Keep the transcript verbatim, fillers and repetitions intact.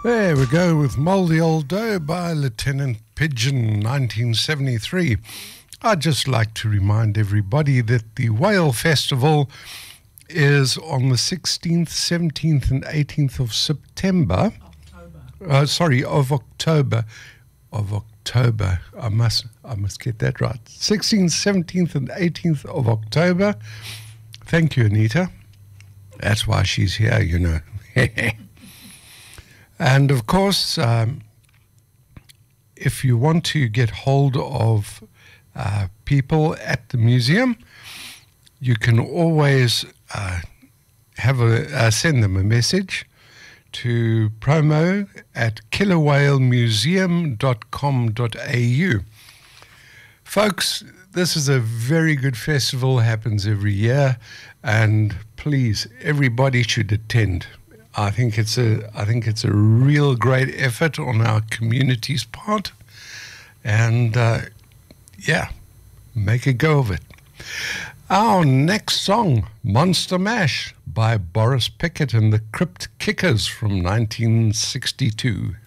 There we go with Mouldy Old Dough by Lieutenant Pigeon, nineteen seventy-three. I'd just like to remind everybody that the Whale Festival is on the sixteenth, seventeenth and eighteenth of September. October. Uh, sorry, of October. Of October. I must, I must get that right. sixteenth, seventeenth and eighteenth of October. Thank you, Anita. That's why she's here, you know. And of course, um, if you want to get hold of uh, people at the museum, you can always uh, have a uh, send them a message to promo at killer whale museum dot com dot a u. Folks, this is a very good festival, happens every year, and please, everybody should attend. I think it's a I think it's a real great effort on our community's part, and uh, yeah, make a go of it. Our next song, Monster Mash by Boris Pickett and the Crypt Kickers from nineteen sixty-two.